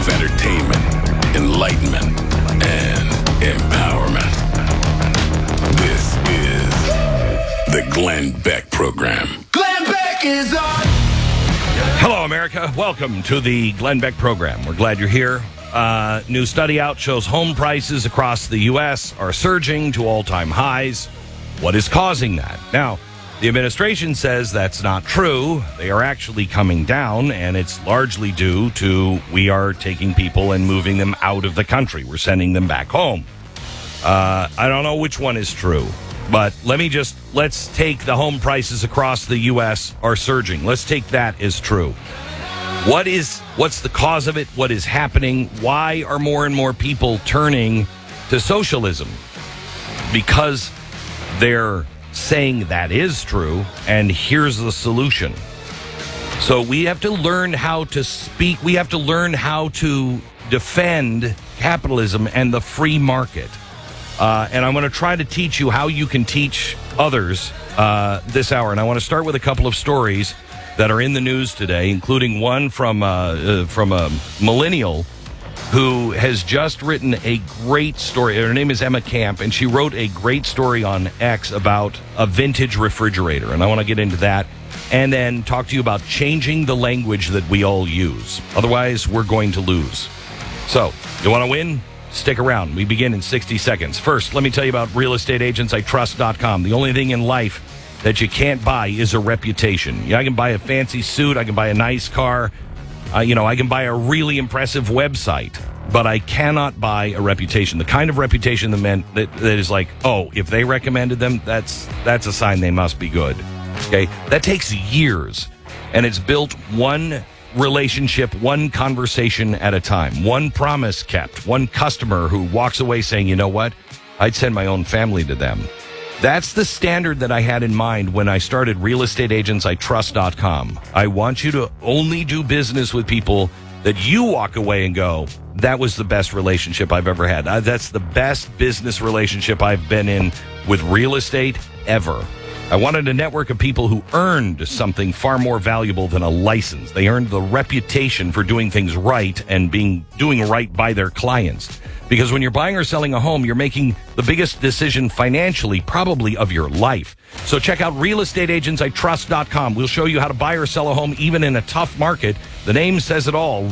of entertainment, enlightenment, and empowerment. This is the Glenn Beck Program. Glenn Beck is on! Hello, America. Welcome to the Glenn Beck Program. We're glad you're here. New study out shows home prices across the U.S. are surging to all-time highs. What is causing that? Now, the administration says that's not true. They are actually coming down, and it's largely due to we are taking people and moving them out of the country. We're sending them back home. I don't know which one is true, but let's take the home prices across the U.S. are surging. Let's take that as true. What's the cause of it? What is happening? Why are more and more people turning to socialism? Because they're saying that is true, and here's the solution. So we have to learn how to speak. We have to learn how to defend capitalism and the free market. And I'm going to try to teach you how you can teach others this hour. And I want to start with a couple of stories that are in the news today, including one from a millennial who has just written a great story. Her name is Emma Camp, and she wrote a great story on X about a vintage refrigerator. And I want to get into that and then talk to you about changing the language that we all use. Otherwise, we're going to lose. So, you want to win? Stick around. We begin in 60 seconds. First, let me tell you about realestateagentsitrust.com. The only thing in life that you can't buy is a reputation. I can buy a fancy suit. I can buy a nice car. I can buy a really impressive website, but I cannot buy a reputation. The kind of reputation that is like, oh, if they recommended them, that's a sign they must be good. Okay, that takes years, and it's built one relationship, one conversation at a time, one promise kept, one customer who walks away saying, you know what, I'd send my own family to them. That's the standard that I had in mind when I started realestateagentsitrust.com. I want you to only do business with people that you walk away and go, that was the best relationship I've ever had. That's the best business relationship I've been in with real estate ever. I wanted a network of people who earned something far more valuable than a license. They earned the reputation for doing things right and doing right by their clients. Because when you're buying or selling a home, you're making the biggest decision financially, probably of your life. So check out realestateagentsitrust.com. We'll show you how to buy or sell a home even in a tough market. The name says it all.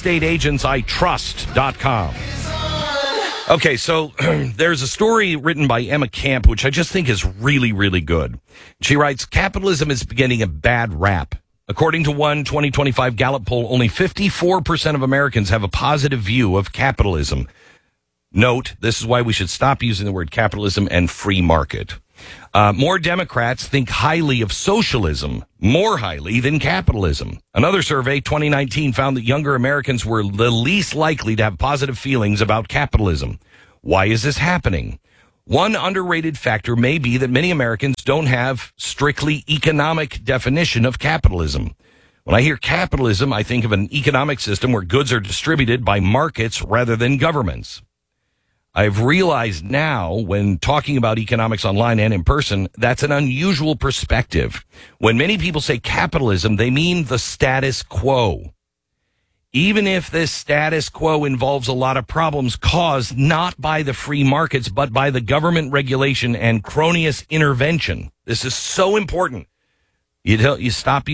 realestateagentsitrust.com. Okay, so there's a story written by Emma Camp, which I just think is really, really good. She writes, capitalism is getting a bad rap. According to one 2025 Gallup poll, only 54% of Americans have a positive view of capitalism. Note, this is why we should stop using the word capitalism and free market. More Democrats think highly of socialism, more highly than capitalism. Another survey, 2019, found that younger Americans were the least likely to have positive feelings about capitalism. Why is this happening? One underrated factor may be that many Americans don't have strictly economic definition of capitalism. When I hear capitalism, I think of an economic system where goods are distributed by markets rather than governments. I've realized now, when talking about economics online and in person, that's an unusual perspective. When many people say capitalism, they mean the status quo. Even if this status quo involves a lot of problems caused not by the free markets, but by the government regulation and cronyist intervention. This is so important. You stop